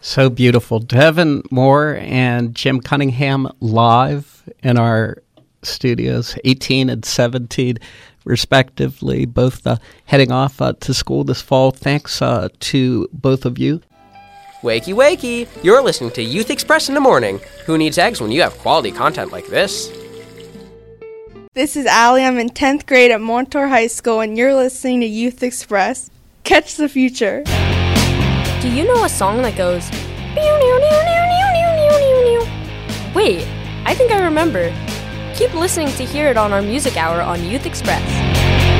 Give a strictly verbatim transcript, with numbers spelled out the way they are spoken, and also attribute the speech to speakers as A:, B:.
A: So beautiful. Devin Moore and Jim Cunningham live in our studios, eighteen and seventeen, respectively, both uh, heading off uh, to school this fall. Thanks uh, to both of you.
B: Wakey, wakey! You're listening to Youth Express in the morning. Who needs eggs when you have quality content like this?
C: This is Allie. I'm in tenth grade at Montour High School, and you're listening to Youth Express. Catch the future.
D: Do you know a song that goes... Wait, I think I remember. Keep listening to hear it on our music hour on Youth Express.